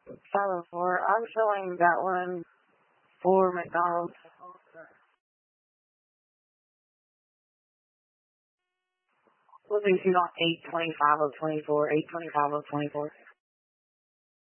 504. I'm showing that one for McDonald's. Looking to not 825 of 24, 825 of 24.